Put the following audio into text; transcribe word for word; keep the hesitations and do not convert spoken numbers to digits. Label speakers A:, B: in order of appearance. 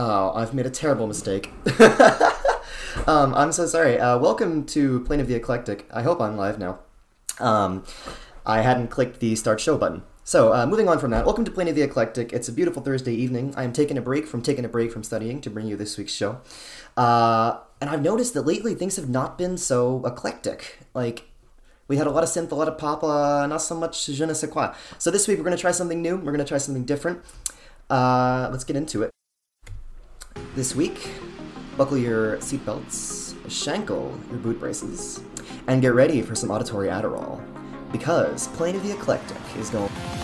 A: Oh, I've made a terrible mistake. um, I'm so sorry. Uh, welcome to Plane of the Eclectic. I hope I'm live now. Um, I hadn't clicked the start show button. So, uh, moving on from that, welcome to Plane of the Eclectic. It's a beautiful Thursday evening. I am taking a break from taking a break from studying to bring you this week's show. Uh, and I've noticed that lately things have not been so eclectic. Like, we had a lot of synth, a lot of pop, uh, not so much je ne sais quoi. So this week we're going to try something new. We're going to try something different. Uh, let's get into it. This week, buckle your seatbelts, shankle your boot braces, and get ready for some auditory Adderall, because Plane of the Eclectic is going...